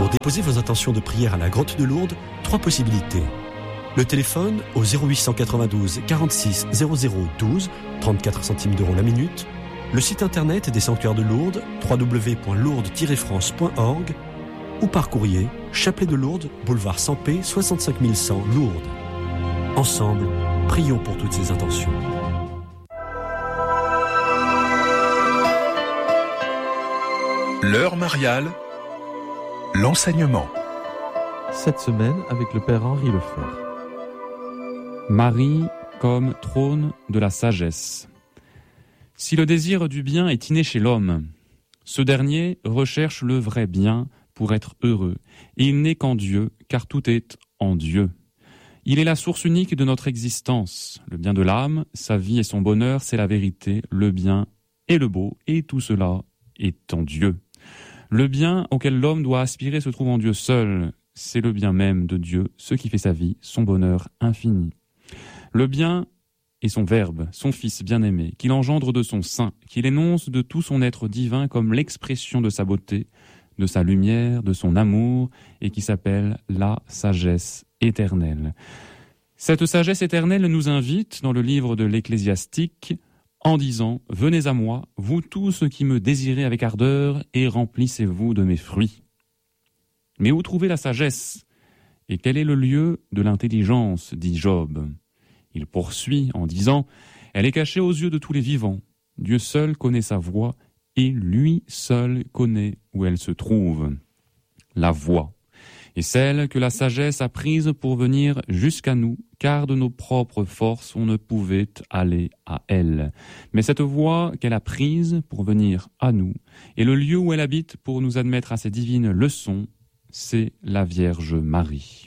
déposer vos intentions de prière à la Grotte de Lourdes, 3 possibilités. Le téléphone au 0892 46 0012, 34 centimes d'euros la minute. Le site internet des Sanctuaires de Lourdes, www.lourdes-france.org, ou par courrier, Chapelet de Lourdes, boulevard Sampé, 65 100 Lourdes. Ensemble, prions pour toutes ces intentions. L'heure mariale, l'enseignement. Cette semaine avec le Père Henri Lefebvre. Marie comme trône de la sagesse. Si le désir du bien est inné chez l'homme, ce dernier recherche le vrai bien pour être heureux, et il n'est qu'en Dieu, car tout est en Dieu. Il est la source unique de notre existence. Le bien de l'âme, sa vie et son bonheur, c'est la vérité, le bien et le beau, et tout cela est en Dieu. Le bien auquel l'homme doit aspirer se trouve en Dieu seul. C'est le bien même de Dieu, ce qui fait sa vie, son bonheur infini. Le bien est son Verbe, son Fils bien-aimé, qu'il engendre de son sein, qu'il énonce de tout son être divin comme l'expression de sa beauté, de sa lumière, de son amour, et qui s'appelle la sagesse éternelle. Cette sagesse éternelle nous invite, dans le livre de l'Ecclésiastique, en disant « Venez à moi, vous tous qui me désirez avec ardeur, et remplissez-vous de mes fruits. » Mais où trouver la sagesse ? Et quel est le lieu de l'intelligence, dit Job. Il poursuit en disant « Elle est cachée aux yeux de tous les vivants. Dieu seul connaît sa voie, et lui seul connaît où elle se trouve. » La voie est celle que la sagesse a prise pour venir jusqu'à nous, car de nos propres forces on ne pouvait aller à elle. Mais cette voie qu'elle a prise pour venir à nous, et le lieu où elle habite pour nous admettre à ses divines leçons, c'est la Vierge Marie.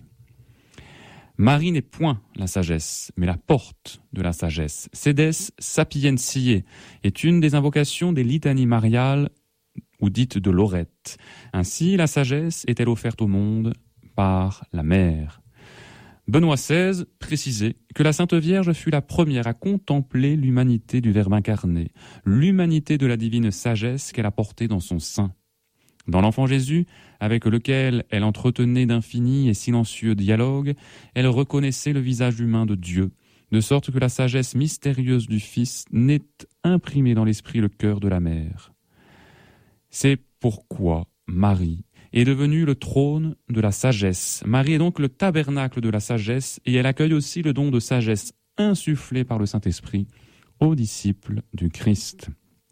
Marie n'est point la sagesse, mais la porte de la sagesse. Sedes sapientiae est une des invocations des litanies mariales ou dites de Lorette. Ainsi, la sagesse est-elle offerte au monde par la mère. Benoît XVI précisait que la Sainte Vierge fut la première à contempler l'humanité du Verbe incarné, l'humanité de la divine sagesse qu'elle a portée dans son sein. Dans l'enfant Jésus, avec lequel elle entretenait d'infinis et silencieux dialogues, elle reconnaissait le visage humain de Dieu, de sorte que la sagesse mystérieuse du Fils n'est imprimée dans l'esprit le cœur de la mère. C'est pourquoi Marie est devenue le trône de la sagesse. Marie est donc le tabernacle de la sagesse et elle accueille aussi le don de sagesse insufflé par le Saint-Esprit aux disciples du Christ.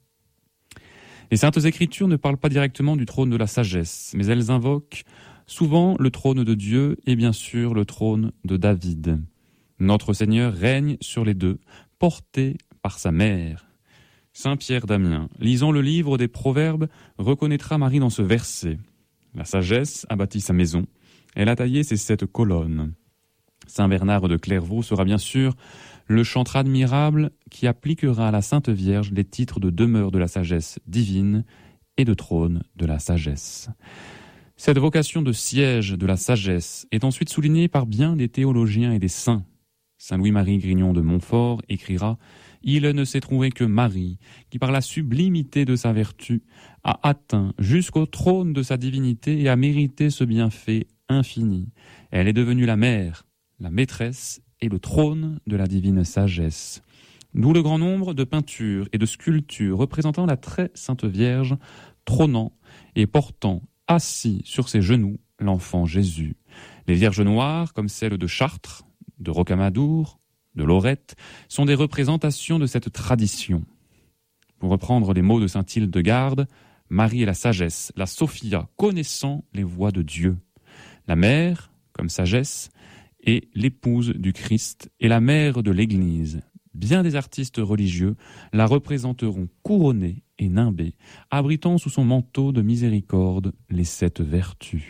Les Saintes Écritures ne parlent pas directement du trône de la sagesse, mais elles invoquent souvent le trône de Dieu et bien sûr le trône de David. Notre Seigneur règne sur les deux, porté par sa mère. Saint Pierre d'Amiens, lisant le livre des Proverbes, reconnaîtra Marie dans ce verset. La sagesse a bâti sa maison, elle a taillé ses 7 colonnes. Saint Bernard de Clairvaux sera bien sûr le chantre admirable qui appliquera à la Sainte Vierge les titres de demeure de la sagesse divine et de trône de la sagesse. Cette vocation de siège de la sagesse est ensuite soulignée par bien des théologiens et des saints. Saint Louis-Marie Grignon de Montfort écrira « Il ne s'est trouvé que Marie, qui par la sublimité de sa vertu a atteint jusqu'au trône de sa divinité et a mérité ce bienfait infini. Elle est devenue la mère, la maîtresse et le trône de la divine sagesse. » D'où le grand nombre de peintures et de sculptures représentant la très sainte Vierge, trônant et portant assis sur ses genoux l'enfant Jésus. Les Vierges noires, comme celle de Chartres, de Rocamadour, de Lorette, sont des représentations de cette tradition. Pour reprendre les mots de saint Hildegarde, Marie est la sagesse, la Sophia, connaissant les voies de Dieu. La mère, comme sagesse, est l'épouse du Christ et la mère de l'Église. Bien des artistes religieux la représenteront couronnée et nimbée, abritant sous son manteau de miséricorde les 7 vertus.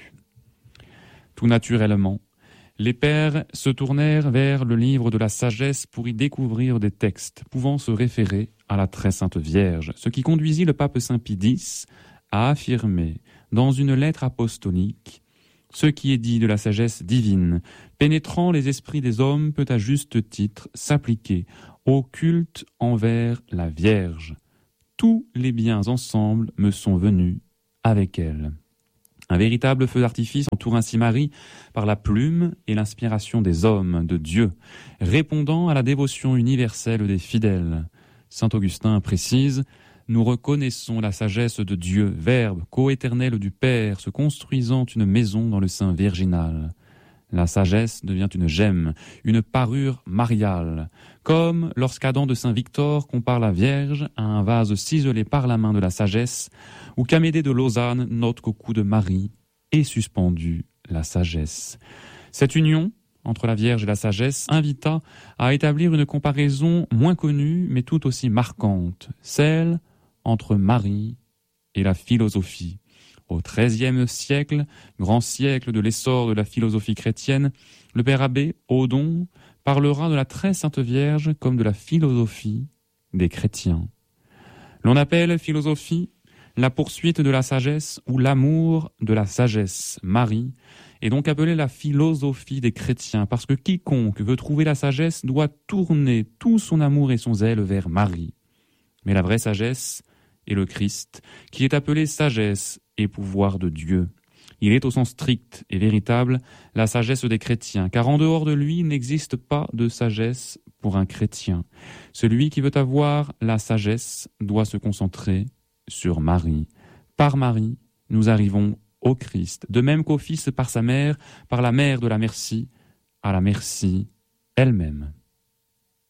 Tout naturellement, les pères se tournèrent vers le livre de la sagesse pour y découvrir des textes pouvant se référer à la très sainte Vierge, ce qui conduisit le pape Saint Pie X à affirmer dans une lettre apostolique « Ce qui est dit de la sagesse divine, pénétrant les esprits des hommes, peut à juste titre s'appliquer au culte envers la Vierge. Tous les biens ensemble me sont venus avec elle. » Un véritable feu d'artifice entoure ainsi Marie par la plume et l'inspiration des hommes, de Dieu, répondant à la dévotion universelle des fidèles. Saint Augustin précise « Nous reconnaissons la sagesse de Dieu, Verbe, coéternel du Père, se construisant une maison dans le sein virginal. » La sagesse devient une gemme, une parure mariale, comme lorsqu'Adam de Saint-Victor compare la Vierge à un vase ciselé par la main de la sagesse, ou qu'Amédée de Lausanne note qu'au cou de Marie est suspendue la sagesse. Cette union entre la Vierge et la sagesse invita à établir une comparaison moins connue mais tout aussi marquante, celle entre Marie et la philosophie. Au XIIIe siècle, grand siècle de l'essor de la philosophie chrétienne, le père abbé Odon parlera de la très sainte Vierge comme de la philosophie des chrétiens. L'on appelle philosophie la poursuite de la sagesse ou l'amour de la sagesse. Marie est donc appelée la philosophie des chrétiens parce que quiconque veut trouver la sagesse doit tourner tout son amour et son zèle vers Marie. Mais la vraie sagesse est le Christ, qui est appelé sagesse et pouvoir de Dieu. Il est au sens strict et véritable la sagesse des chrétiens, car en dehors de lui, il n'existe pas de sagesse pour un chrétien. Celui qui veut avoir la sagesse doit se concentrer sur Marie. Par Marie, nous arrivons au Christ, de même qu'au Fils par sa mère, par la mère de la merci, à la merci elle-même.